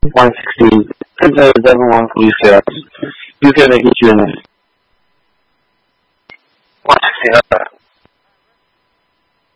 116. There's everyone police here. You can get you in there. 116.